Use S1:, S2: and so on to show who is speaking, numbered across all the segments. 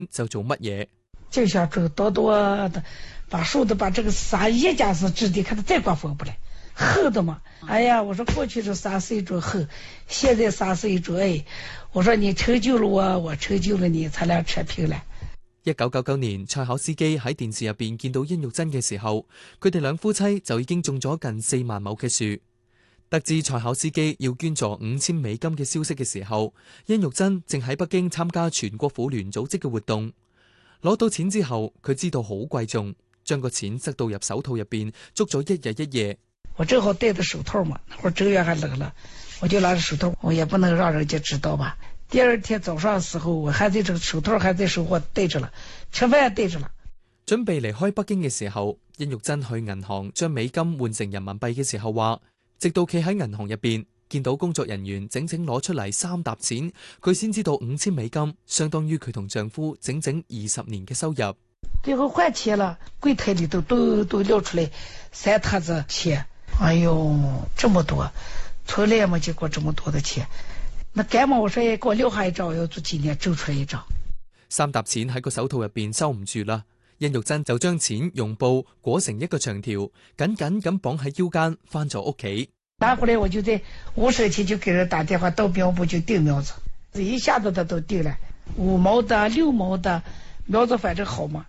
S1: 就做乜嘢。
S2: 就想多多的把树的把这个撒一家子质地看得再刮风不来厚的嘛。哎呀，我说过去是撒是一种厚，现在撒是一种愛。我說你成就了我，我成就了你，咱倆扯平了。
S1: 1999年，蔡巧思基喺電視入邊見到殷玉珍嘅時候，佢哋兩夫妻就已經種咗近4萬畝嘅樹。得知蔡巧思基要捐助5000美金嘅消息嘅時候，殷玉珍正喺北京參加全國婦聯組織嘅活動。攞到錢之後，佢知道好貴重，將個錢塞到入手套入邊，捉咗1日1夜。
S2: 我正好戴着手套嘛，那會兒正月還冷了，我就拿着手套，我也不能讓人家知道吧。第二天早上的時候，我還在這個手套還在手，我戴着了，吃飯戴着了。
S1: 準備離開北京嘅時候，殷玉珍去銀行將美金換成人民幣嘅時候話，直到企喺銀行入邊，見到工作人員整整攞出嚟3沓錢，佢先知道5000美金相當於佢同丈夫整整20年嘅收入。
S2: 最後換錢了，櫃檯裏都撂出來3沓子錢。哎呦，這麼多，從來沒見過這麼多的錢。那趕忙我說給我留下一張，我要做紀念，揪出來一張。
S1: 3沓錢喺個手套入邊收唔住啦，殷玉珍就將錢用布裹成一個長條，緊緊咁綁喺腰間，翻咗屋企。
S2: 拿回來我就在5社區就給人打電話，到苗圃就訂苗子，一下子他都訂了5毛的、6毛的苗子，反正好嘛。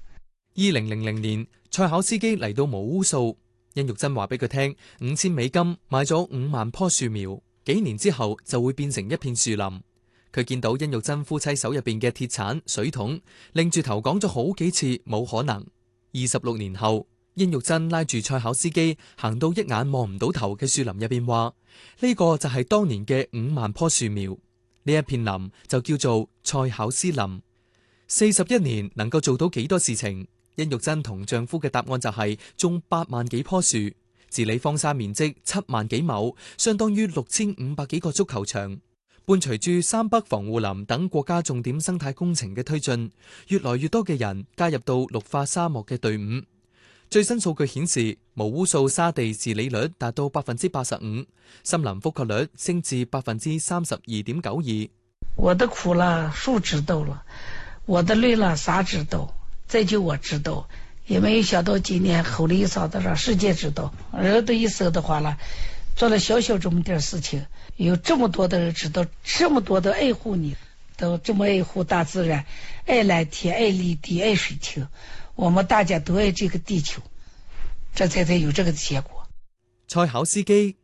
S1: 2000年，蔡巧思基嚟到毛烏素，殷玉珍話俾佢聽，5000美金買咗5萬棵樹苗，幾年之後就會變成一片樹林。佢見到殷玉珍夫妻手入邊嘅鐵鏟、水桶，擰住頭講咗好幾次冇可能。26年後，殷玉珍拉住蔡巧思基行到一眼望唔到頭嘅樹林入邊，話呢個就係當年嘅5萬棵樹苗，呢一片林就叫做蔡巧思林。41年能夠做到幾多事情？殷玉珍同丈夫嘅答案就係種8萬幾棵樹，治理荒沙面積7萬幾畝，相當於6500幾個足球場。伴隨住三北防護林等國家重點生態工程嘅推進，越來越多嘅人加入到綠化沙漠嘅隊伍。最新數據顯示，毛烏素沙地治理率達到85%，森林覆蓋率升至32.92%。
S2: 我的苦了，樹知道了；我的累了，沙知道。再就我知道，也沒有想到今年吼了一嗓子讓世界知道。人的一生的話了，做了小小這麼點事情，有這麼多的人知道，這麼多的愛護你，都這麼愛護大自然，愛藍天，愛綠地，愛水情。我們大家都愛這個地球，這才有這個結果。
S1: 蔡巧思基，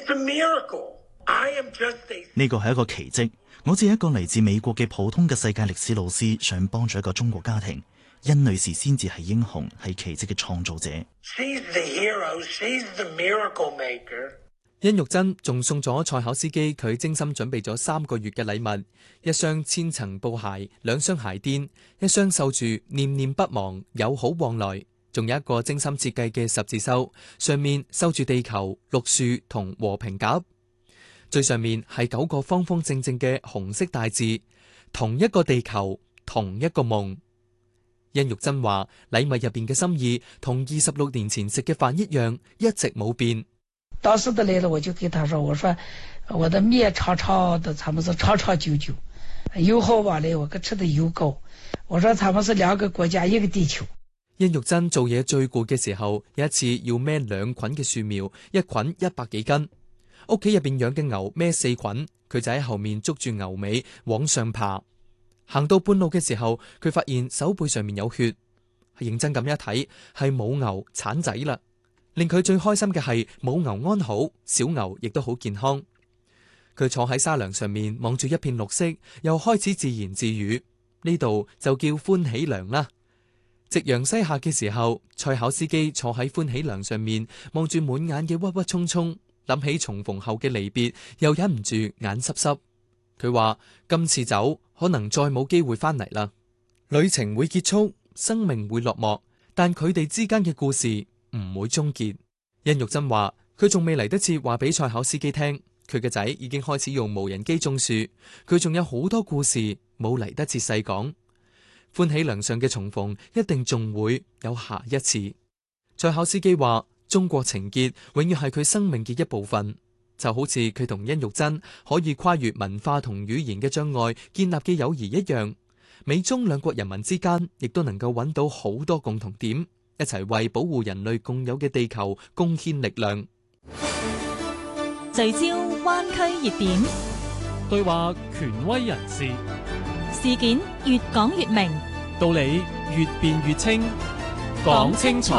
S3: 呢個係一個奇蹟。我只係一個嚟自美國嘅普通嘅世界歷史老師，想幫助一個中國家庭。殷女士先至係英雄，係奇蹟嘅創造者。
S1: 殷玉珍仲送咗蔡巧思基佢精心準備咗3個月嘅禮物：一雙千層布鞋、2雙鞋墊、一雙繡住念念不忘、友好往來，仲有一個精心設計嘅十字繡，上面繡住地球、綠樹同和平鴿。最上面係9個方方正正嘅紅色大字：同一個地球，同一個夢。殷玉珍話禮物入邊嘅心意同26年前食嘅飯一樣，一直冇變。
S2: 當時的來了，我就給他說，我說我的麵長長的，他們是長長久久，油好往來，我可吃的油高。我說他們是2個國家，一個地球。
S1: 殷玉珍做嘢最攰嘅時候，有一次要孭2捆嘅樹苗，一捆100幾斤。屋企入邊養嘅牛孭4捆，佢就喺後面捉住牛尾往上爬。行到半路嘅時候，佢發現手背上面有血，認真咁一睇，係母牛產仔啦。令佢最開心嘅係母牛安好，小牛亦都好健康。佢坐喺沙梁上面望住一片綠色，又開始自言自語：呢度就叫歡喜梁啦。夕陽西下嘅時候，蔡巧思基坐喺歡喜梁上面望住滿眼嘅鬱鬱蔥蔥，諗起重逢後嘅離別，又忍唔住眼濕濕。佢話今次走可能再冇機會翻嚟啦，旅程會結束，生命會落幕，但佢哋之間嘅故事唔會終結。殷玉珍話佢仲未嚟得切話俾蔡巧思基聽，佢嘅仔已經開始用無人機種樹，佢仲有好多故事冇嚟得切細講。歡喜梁上嘅重逢一定仲會有下一次。蔡巧思基話中國情結永遠係佢生命嘅一部分，就好似佢同殷玉珍可以跨越文化同語言嘅障礙建立嘅友誼一樣， 美中兩國人民之間亦都能夠揾到好多共同點，一齊為保護人類共有嘅地球貢獻力量。
S4: 聚焦灣區熱點，
S5: 對話權威人士，
S4: 事件越講越明，
S5: 道理越辯越清，講清楚。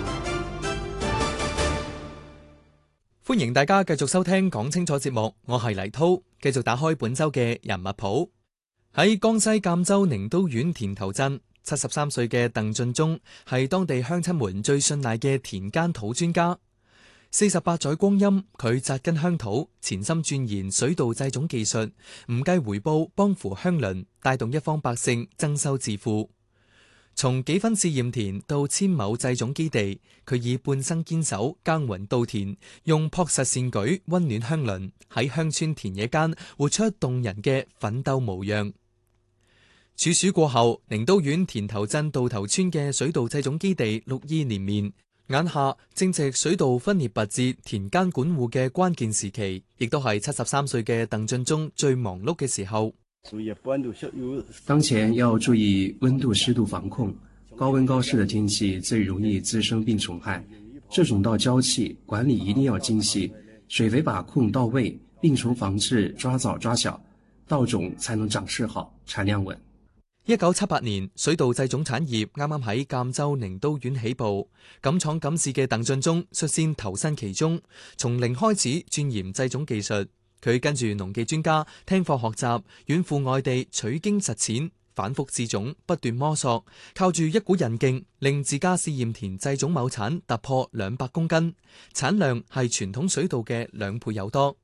S1: 歡迎大家繼續收聽講清楚節目，我係黎濤，繼續打開本周嘅人物譜。喺江西贛州寧都縣田頭鎮，73歲嘅鄧俊忠係當地鄉親們最信賴嘅田間土專家。48載光陰，佢紮根鄉土，潛心鑽研水稻製種技術，唔計回報幫扶鄉鄰，帶動一方百姓增收致富。從幾分試驗田到千畝製種基地，佢以半生堅守耕耘稻田，用樸實善舉溫暖鄉鄰，喺鄉村田野間活出動人嘅奮鬥模樣。處暑過後，寧都縣田頭鎮稻頭村嘅水稻製種基地綠意連綿，眼下正值水稻分裂拔節、田間管護嘅關鍵時期，亦都係73歲嘅鄧俊忠最忙碌嘅時候。
S6: 當前要注意溫度濕度防控，高溫高濕的天氣最容易滋生病蟲害，這種稻嬌氣管理一定要精細，水肥把控到位，病蟲防治抓早抓小，稻種才能長勢好，產量穩。
S1: 1978年，水稻製種產業啱啱喺贛州寧都縣起步，敢闖敢試嘅鄧俊忠率先投身其中，從零開始鑽研製種技術。佢跟住農技專家聽課學習，遠赴外地取經實踐，反覆試種，不斷摸索，靠住一股韌勁，令自家試驗田製種畝產突破200公斤，產量係傳統水稻嘅2倍有多。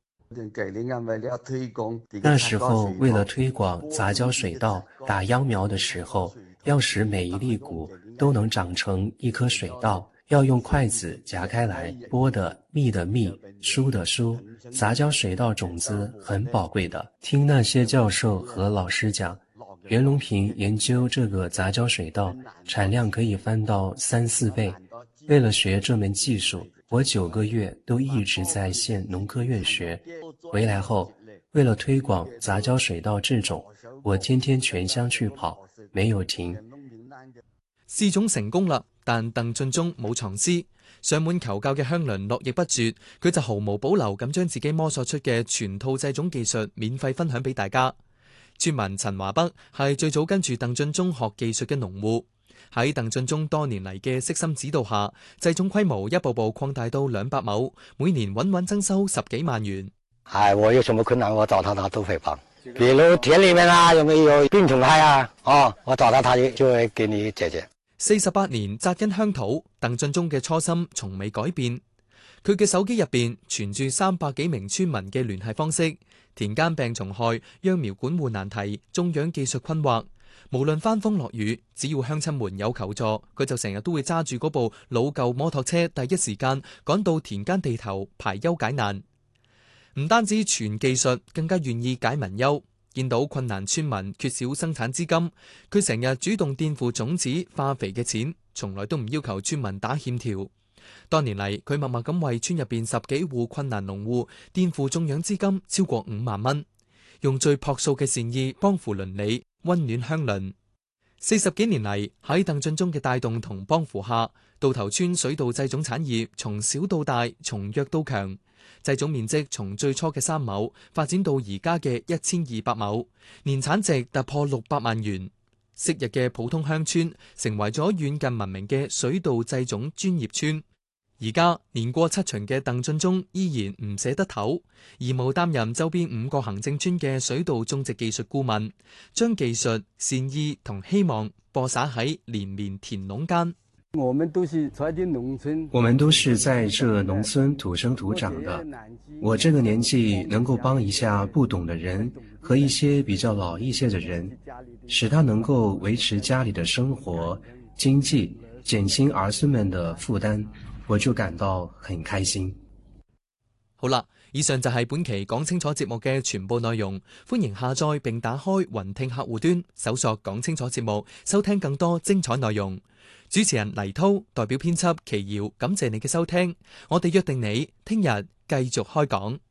S6: 那時候為了推廣雜交水稻，打秧苗的時候，要使每一粒穀都能長成一顆水稻，要用筷子夾開來，剝的密的密，疏的疏。雜交水稻種子很寶貴的，聽那些教授和老師講，袁隆平研究這個雜交水稻，產量可以翻到3、4倍。為了學這門技術，我9個月都一直在縣農科院學。回來後，為了推廣雜交水稻這種，我天天全鄉去跑，沒有停。
S1: 試種成功啦，但鄧俊忠冇藏私，上門求教嘅鄉鄰絡繹不絕，佢就毫無保留咁將自己摸索出嘅全套製種技術免費分享俾大家。村民陳華北係最早跟住鄧俊忠學技術嘅農戶，喺鄧俊忠多年嚟嘅悉心指導下，製種規模一步步擴大到200畝，每年穩穩增收10幾萬元。
S7: 我有什麼困難，我找他都會幫。比如田裏面啊，有沒有病蟲害啊？我找他就會給你解決。
S1: 48年紮根鄉土，鄧俊忠嘅初心從未改變。佢嘅手機入邊存住300幾名村民嘅聯繫方式。田間病蟲害、秧苗管護難題、種養技術困惑，無論翻風落雨，只要鄉親們有求助，佢就成日都會揸住嗰部老舊摩托車，第一時間趕到田間地頭排憂解難。唔單止傳技術，更加願意解民憂。見到困難村民缺少生產資金，佢成日主動墊付種子、化肥嘅錢，從來都唔要求村民打欠條。多年嚟，佢默默咁為村入邊10幾戶困難農戶墊付種養資金超過5萬蚊，用最樸素嘅善意幫扶鄰里，溫暖鄉鄰。40幾年嚟，喺鄧俊忠嘅帶動同幫扶下，稻頭村水稻製種產業從小到大，從弱到強。製種面積從最初嘅3畝發展到而家嘅1200畝，年產值突破600萬元。昔日嘅普通鄉村成為咗遠近聞名嘅水稻製種專業村。而家年過7旬嘅鄧俊忠依然唔捨得唞，義務擔任周邊5個行政村嘅水稻種植技術顧問，將技術、善意同希望播撒喺連綿田壟間。
S6: 我們都是在這農村土生土長的。我這個年紀能夠幫一下不懂的人和一些比較老一些的人，使他能夠維持家裏的生活、經濟，減輕兒孫們的負擔，我就感到很開心。
S1: 好啦，以上就係本期講清楚節目嘅全部內容。歡迎下載並打開雲聽客戶端，搜索講清楚節目，收聽更多精彩內容。主持人黎濤代表編輯祁瑤，感謝你嘅收聽。我哋約定你聽日繼續開講。